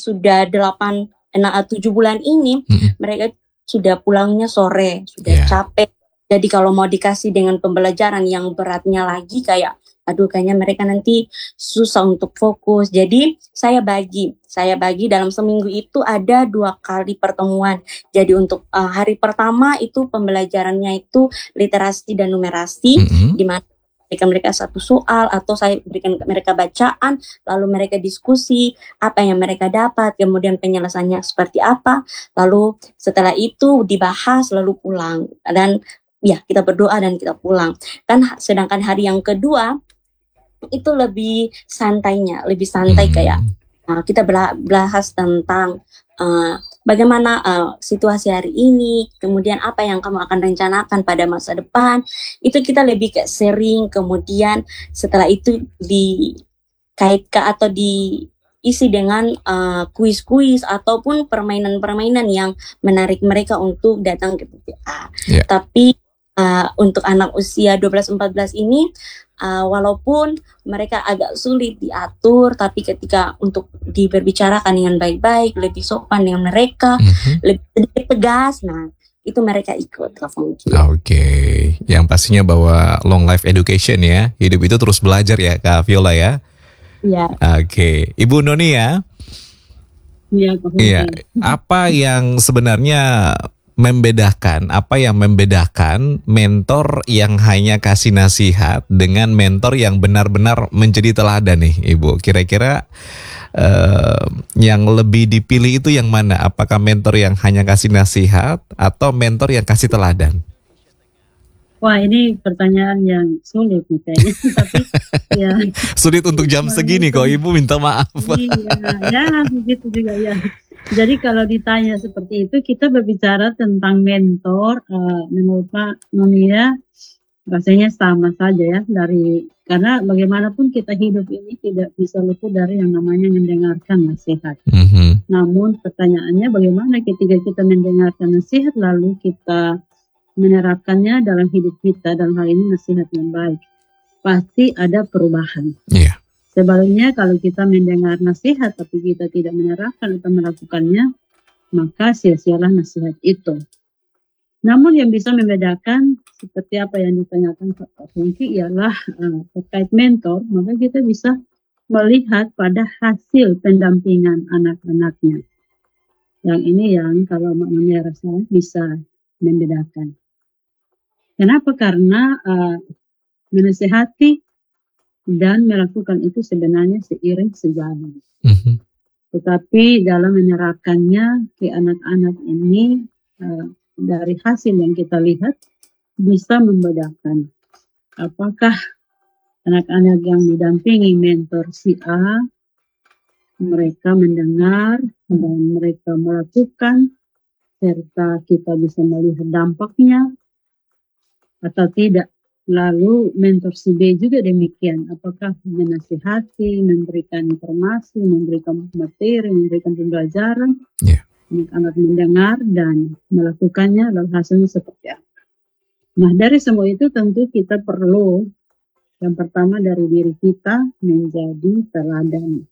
sudah 7 bulan ini, mereka sudah pulangnya sore, sudah capek. Jadi kalau mau dikasih dengan pembelajaran yang beratnya lagi kayak, aduh kayaknya mereka nanti susah untuk fokus. Jadi saya bagi dalam seminggu itu ada 2 kali pertemuan. Jadi untuk hari pertama itu pembelajarannya itu literasi dan numerasi, di mana mereka satu soal atau saya berikan mereka bacaan, lalu mereka diskusi apa yang mereka dapat, kemudian penyelesaiannya seperti apa, lalu setelah itu dibahas lalu pulang dan ya kita berdoa dan kita pulang. Sedangkan hari yang kedua itu lebih santai kayak kita bahas tentang bagaimana situasi hari ini, kemudian apa yang kamu akan rencanakan pada masa depan. Itu kita lebih kayak sharing, kemudian setelah itu dikaitkan atau diisi dengan kuis-kuis ataupun permainan-permainan yang menarik mereka untuk datang ke PPA. Tapi untuk anak usia 12-14 ini walaupun mereka agak sulit diatur, tapi ketika untuk diberbicarakan dengan baik-baik, lebih sopan dengan mereka, lebih tegas, nah itu mereka ikut. Oke. Yang pastinya bahwa long life education ya, hidup itu terus belajar ya Kak Viola ya. Iya. Oke. Ibu Noni ya. Iya. Apa yang sebenarnya membedakan mentor yang hanya kasih nasihat dengan mentor yang benar-benar menjadi teladan nih Ibu? Kira-kira yang lebih dipilih itu yang mana? Apakah mentor yang hanya kasih nasihat atau mentor yang kasih teladan? Wah, ini pertanyaan yang sulit nih kayaknya. Tapi ya sulit untuk jam segini kok Ibu, minta maaf. Iya, begitu juga ya. Jadi kalau ditanya seperti itu, kita berbicara tentang mentor, menurut Pak Nonia rasanya sama saja ya, karena bagaimanapun kita hidup ini tidak bisa luput dari yang namanya mendengarkan nasihat. Namun pertanyaannya bagaimana ketika kita mendengarkan nasihat lalu kita menerapkannya dalam hidup kita, dalam hal ini nasihat yang baik, pasti ada perubahan. Sebaliknya kalau kita mendengar nasihat tapi kita tidak menerapkan atau melakukannya, maka sia-sialah nasihat itu. Namun yang bisa membedakan seperti apa yang ditanyakan Pak Fungki ialah terkait mentor, maka kita bisa melihat pada hasil pendampingan anak-anaknya. Yang ini yang kalau maknanya rasa bisa membedakan. Kenapa? Karena menasihati dan melakukan itu sebenarnya seiring sejalan. Tetapi dalam menerapkannya ke anak-anak ini dari hasil yang kita lihat bisa membedakan apakah anak-anak yang didampingi mentor si A mereka mendengar dan mereka melakukan serta kita bisa melihat dampaknya atau tidak. Lalu mentor si B juga demikian, apakah menasihati, memberikan informasi, memberikan materi, memberikan pembelajaran, anak-anak mendengar dan melakukannya, lalu hasilnya seperti apa. Nah dari semua itu tentu kita perlu yang pertama dari diri kita menjadi teladan.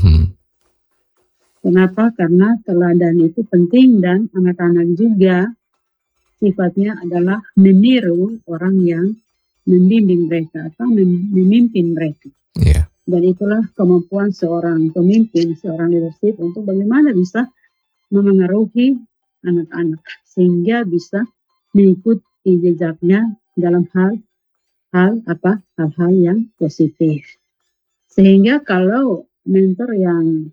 Kenapa? Karena teladan itu penting dan anak-anak juga sifatnya adalah meniru orang yang membimbing mereka atau memimpin mereka. Dan itulah kemampuan seorang pemimpin, seorang leadership untuk bagaimana bisa memengaruhi anak-anak sehingga bisa mengikuti jejaknya dalam hal-hal yang positif. Sehingga kalau mentor yang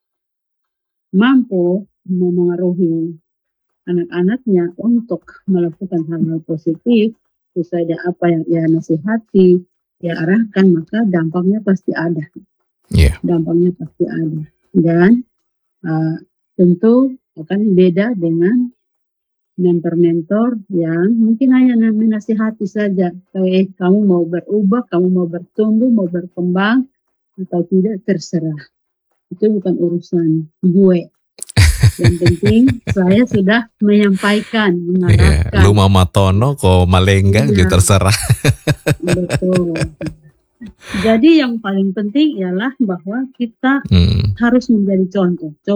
mampu memengaruhi anak-anaknya untuk melakukan hal-hal positif sesuai dengan apa yang ia nasihati, ia arahkan, maka dampaknya pasti ada. Dampaknya pasti ada. Dan tentu akan beda dengan mentor-mentor yang mungkin hanya menasihati saja. Kamu mau berubah, kamu mau bertumbuh, mau berkembang, atau tidak terserah. Itu bukan urusan gue. Yang penting saya sudah menyampaikan, mengarahkan. Lu mama tono kok malenggang juga terserah. Betul. Jadi yang paling penting ialah bahwa kita harus menjadi contoh.